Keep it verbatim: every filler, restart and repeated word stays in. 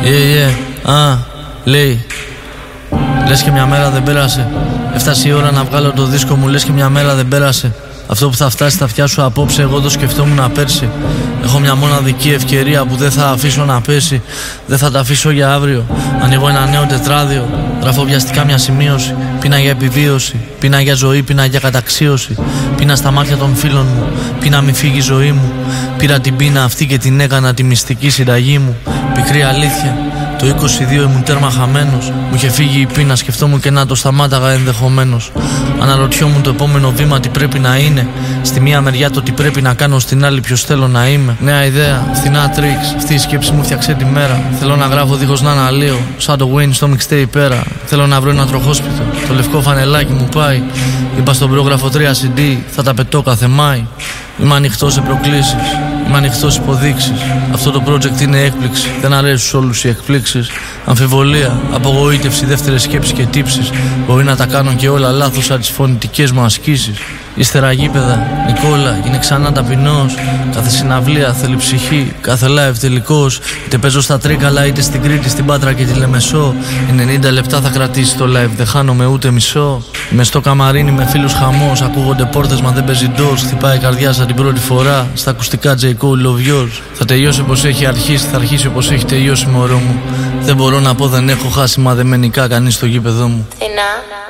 Yeah, yeah, α, λέει. Λες και μια μέρα δεν πέρασε. Έφτασε η ώρα να βγάλω το δίσκο μου, λες και μια μέρα δεν πέρασε. Αυτό που θα φτάσει στα αυτιά σου απόψε, εγώ το σκεφτόμουν πέρσι. Έχω μια μοναδική ευκαιρία που δεν θα αφήσω να πέσει. Δεν θα τα αφήσω για αύριο. Ανοίγω ένα νέο τετράδιο. Γράφω βιαστικά μια σημείωση. Πίνα για επιβίωση. Πίνα για ζωή, πίνα για καταξίωση. Πίνα στα μάτια των φίλων μου. Πίνα μη φύγει η ζωή μου. Πήρα την πίνα αυτή και την έκανα τη μυστική συνταγή μου. Πικρή αλήθεια. Το είκοσι δύο ήμουν τέρμα χαμένος. Μου είχε φύγει η πείνα, σκεφτόμουν και να το σταμάταγα ενδεχομένως. Αναρωτιόμουν το επόμενο βήμα τι πρέπει να είναι. Στη μία μεριά το τι πρέπει να κάνω, στην άλλη ποιος θέλω να είμαι. Νέα ιδέα, φθηνά τρίξ. Αυτή η σκέψη μου φτιάξε τη μέρα. Θέλω να γράφω δίχως να αναλύω. Σαν το Wayne στο mixtape πέρα. Θέλω να βρω ένα τροχόσπιτο. Το λευκό φανελάκι μου πάει. Είπα στον πρόγραφο τρία σι ντι, θα τα πετώ κάθε Μάη. Είμαι ανοιχτός σε προκλήσεις. Είμαι ανοιχτός υποδείξεις. Αυτό το project είναι έκπληξη. Δεν αρέσει στους όλους οι εκπλήξεις. Αμφιβολία, απογοήτευση, δεύτερες σκέψεις και τύψεις. Μπορεί να τα κάνω και όλα λάθος σαν τις φωνητικές μου ασκήσεις. Ύστερα γήπεδα, Νικόλα, είναι ξανά ταπεινός. Κάθε συναυλία θέλει ψυχή, κάθε live τελικός. Είτε παίζω στα Τρίκαλα, είτε στην Κρήτη, στην Πάτρα και τη Λεμεσό. ενενήντα λεπτά θα κρατήσει το live, δεν χάνομαι ούτε μισό. Είμαι στο καμαρίνι με φίλους χαμός. Ακούγονται πόρτες μα δεν παίζει ντος. Χτυπάει η καρδιά σαν την πρώτη φορά. Στα ακουστικά J. Cole, love yours. Θα τελειώσει όπως έχει αρχίσει, θα αρχίσει όπως έχει τελειώσει, μωρό μου. Δεν μπορώ να πω δεν έχω χάσει, μα δεν μένει κανείς στο γήπεδο μου.